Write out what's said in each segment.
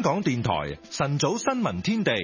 港電台晨早新聞天地。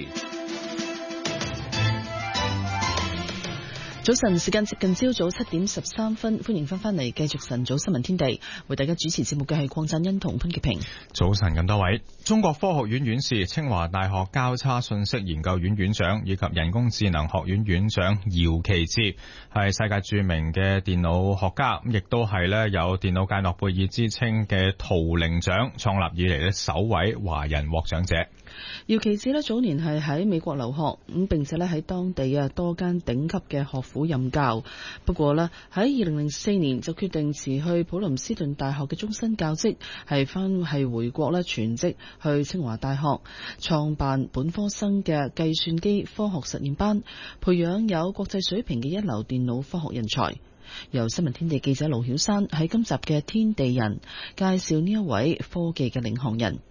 早晨，時間接近朝早7點13分，歡迎翻嚟繼續晨早新聞天地，為大家主持節目嘅係鄺振欣同潘潔平。 早晨咁多位，中國科學院院士、清華大學交叉信息研究院院長以及人工智能學院院長姚期智係世界著名嘅電腦學家，亦都係有電腦界諾貝爾之稱嘅圖靈獎創立以嚟首位華人獲獎者。 姚期智早年係喺美國留學，並且喺當地多間頂級嘅學府任教。不過喺2004年就決定辭去普林斯頓大學嘅終身教職，係回國全職去清華大學創辦本科生嘅計算機科學實驗班，培養有國際水平嘅一流電腦科學人才。由新聞天地記者盧曉山喺今集嘅天地人介紹呢一位科技嘅領航人。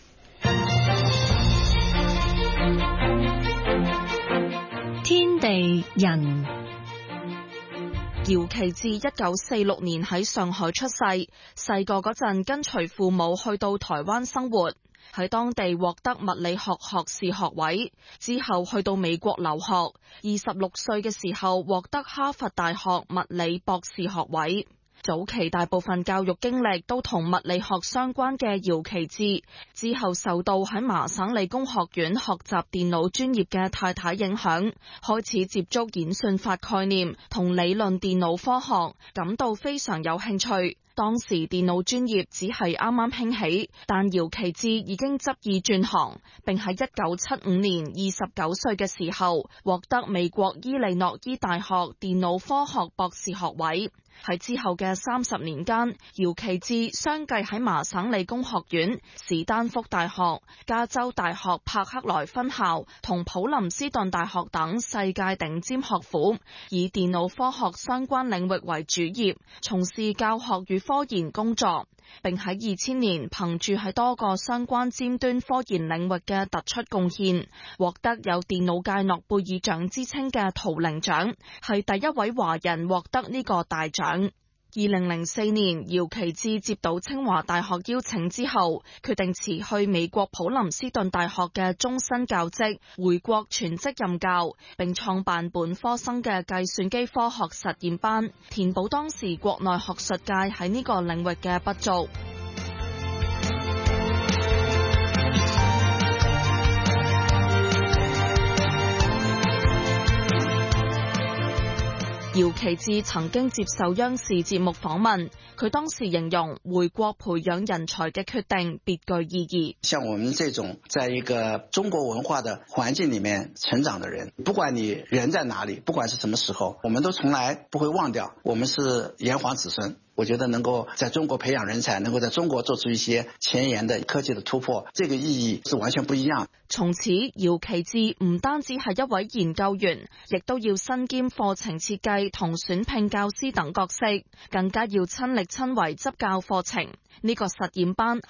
天地人。姚期智1946年喺上海出世，細個嗰陣跟隨父母去到台灣生活，喺當地獲得物理學學士學位，之後去到美國留學，26歲嘅時候獲得哈佛大學物理博士學位。早期大部分教育經歷都同物理學相關嘅姚期智，之後受到喺麻省理工學院學習電腦專業嘅太太影響，開始接觸演算法概念同理論電腦科學，感到非常有興趣。當時電腦專業只係啱啱興起，但姚期智已經執意轉行，並喺1975年29歲嘅時候獲得美國伊利諾伊大學電腦科學博士學位。喺之後嘅30年間，姚期智相繼喺麻省理工學院、史丹福大學、加州大學柏克萊分校同普林斯頓大學等世界頂尖學府，以電腦科學相關領域為主業，從事教學與科研工作，並喺2000年憑住喺多個相關尖端科研領域嘅突出貢獻，獲得有電腦界諾貝爾獎之稱嘅圖靈獎，係第一位華人獲得呢個大獎。2004年，姚期智接到清華大學邀請之後，決定辭去美國普林斯頓大學嘅終身教職，回國全職任教，並創辦本科生嘅計算機科學實驗班，填補當時國內學術界喺呢個領域嘅不足。姚期智曾經接受央視節目訪問，佢當時形容回國培養人才嘅決定別具意義。 像我們這種在一個中國文化的環境裡面成長的人，不管你人在哪裡，不管是什麼時候，我們都從來不會忘掉我們是炎黃子孫。我覺得能夠在中國培養人才，能夠在中國做出一些前沿的科技的突破，這個意義是完全不一樣。 從此，姚期智唔單止係一位研究員，亦都要身兼課程設計同選聘教師等角色，更加要親力親為執教課程。呢個實驗班